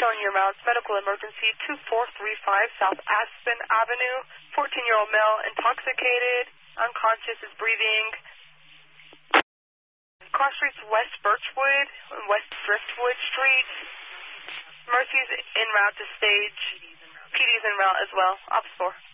showing your routes. Medical emergency 2435 South Aspen Avenue. 14-year-old male, intoxicated, unconscious, is breathing. Cross Streets West Birchwood, West Driftwood Street. Mercy's en route to stage. PD's en route as well. Ops 4.